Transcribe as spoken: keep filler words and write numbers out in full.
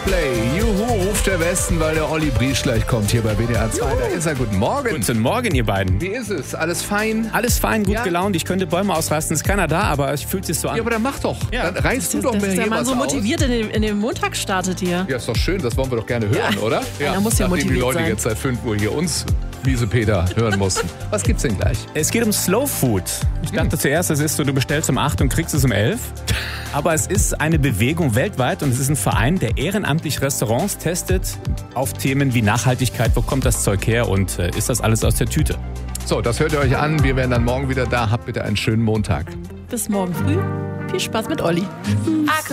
Coldplay. Juhu, ruft der Westen, weil der Olli Briesch gleich kommt hier bei W D R zwei. Da ist er. Guten Morgen. Guten Morgen, ihr beiden. Wie ist es? Alles fein? Alles fein, gut Ja? gelaunt. Ich könnte Bäume ausreißen. Ist keiner da, aber es fühlt sich so an. Ja, aber dann mach doch. Ja. Dann reißt du doch dass mir der hier Mann was so aus. motiviert in den, in den Montag startet hier. Ja, ist doch schön. Das wollen wir doch gerne hören, Ja. oder? Einer muss ja Nachdem die motiviert Leute sein. jetzt seit fünf Uhr hier uns, Wiese Peter, hören mussten. Was gibt's denn gleich? Es geht um Slow Food. Ich dachte zuerst, es ist so, du bestellst um acht und kriegst es um elf. Aber es ist eine Bewegung weltweit und es ist ein Verein, der ehrenamtlich Restaurants testet auf Themen wie Nachhaltigkeit. Wo kommt das Zeug her und äh, ist das alles aus der Tüte? So, das hört ihr euch an. Wir werden dann morgen wieder da. Habt bitte einen schönen Montag. Bis morgen früh. Viel Spaß mit Olli.